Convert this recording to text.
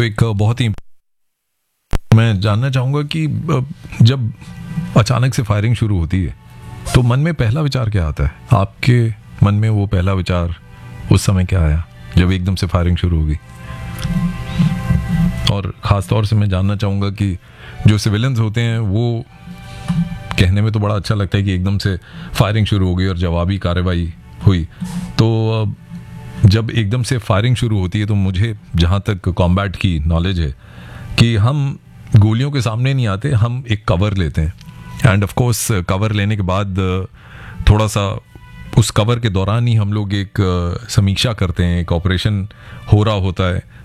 एक बहुत ही मैं जानना चाहूँगा कि जब अचानक से फायरिंग शुरू होती है तो मन में पहला विचार क्या आता है? आपके मन में वो पहला विचार उस समय क्या आया जब एकदम से फायरिंग शुरू होगी? और ख़ास तौर से मैं जानना चाहूँगा कि जो सिविलियंस होते हैं वो कहने में तो बड़ा अच्छा लगता है कि एकदम से फायरिंग शुरू हो गई और जवाबी कार्रवाई हुई, तो जब एकदम से फायरिंग शुरू होती है तो मुझे जहाँ तक कॉम्बैट की नॉलेज है कि हम गोलियों के सामने नहीं आते, हम एक कवर लेते हैं एंड ऑफ कोर्स कवर लेने के बाद थोड़ा सा उस कवर के दौरान ही हम लोग एक समीक्षा करते हैं, एक ऑपरेशन हो रहा होता है